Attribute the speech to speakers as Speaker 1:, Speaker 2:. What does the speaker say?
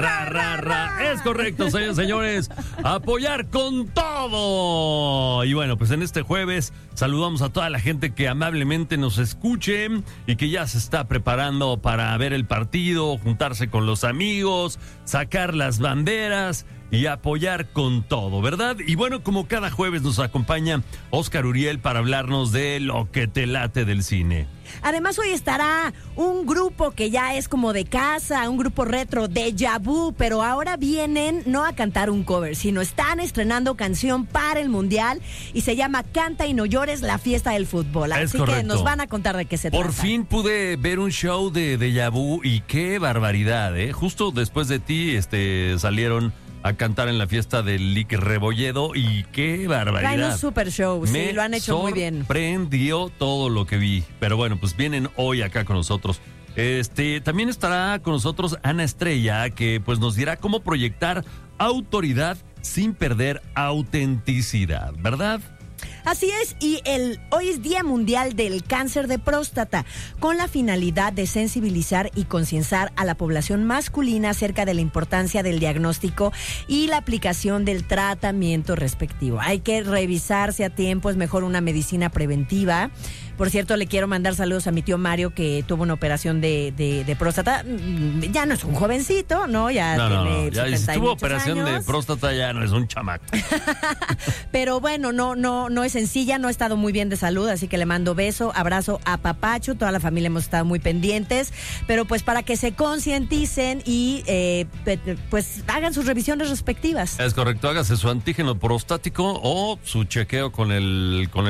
Speaker 1: Es correcto, señores. Apoyar con todo. Y bueno, pues en este jueves saludamos a toda la gente que amablemente nos escuche y que ya se está preparando para ver el partido, juntarse con los amigos, sacar las banderas y apoyar con todo, ¿verdad? Y bueno, como cada jueves nos acompaña Oscar Uriel para hablarnos de lo que te late del cine.
Speaker 2: Además, hoy estará un grupo que ya es como de casa, un grupo retro, Déjà Vu, pero ahora vienen no a cantar un cover, sino están estrenando canción para el Mundial y se llama Canta y no llores, la fiesta del fútbol. Así que nos van a contar de qué se trata.
Speaker 1: Por fin pude ver un show de Déjà Vu y qué barbaridad, ¿eh? Justo después de ti salieron a cantar en la fiesta del Lick Rebolledo y qué barbaridad.
Speaker 2: Traen un super show, sí, lo han hecho muy bien.
Speaker 1: Me sorprendió todo lo que vi, pero bueno, pues vienen hoy acá con nosotros. También estará con nosotros Ana Estrella, que pues nos dirá cómo proyectar autoridad sin perder autenticidad, ¿verdad?
Speaker 2: Así es, y hoy es Día Mundial del Cáncer de Próstata, con la finalidad de sensibilizar y concienciar a la población masculina acerca de la importancia del diagnóstico y la aplicación del tratamiento respectivo. Hay que revisarse a tiempo, es mejor una medicina preventiva. Por cierto, le quiero mandar saludos a mi tío Mario, que tuvo una operación de próstata. Ya no es un jovencito, ¿no? Ya tiene 70
Speaker 1: si tuvo operación
Speaker 2: años.
Speaker 1: De próstata, ya no es un chamaco.
Speaker 2: Pero bueno, no es sencilla, no ha estado muy bien de salud, así que le mando beso, abrazo a Papacho, toda la familia hemos estado muy pendientes, pero pues para que se concienticen y pues hagan sus revisiones respectivas.
Speaker 1: Es correcto, hágase su antígeno prostático o su chequeo con el